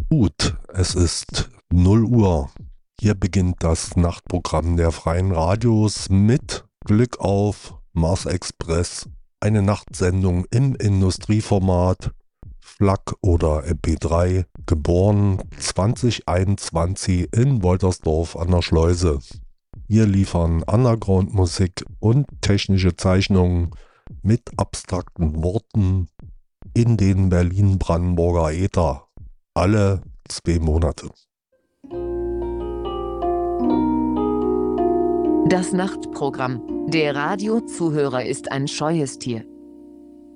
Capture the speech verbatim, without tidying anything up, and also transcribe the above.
Gut, es ist null Uhr. Hier beginnt das Nachtprogramm der Freien Radios mit Glück auf Mars Express, eine Nachtsendung im Industrieformat, F L A C oder M P drei, geboren zwanzig einundzwanzig in Woltersdorf an der Schleuse. Wir liefern Underground-Musik und technische Zeichnungen mit abstrakten Worten in den Berlin-Brandenburger Äther. Alle zwei Monate. Das Nachtprogramm. Der Radiozuhörer ist ein scheues Tier.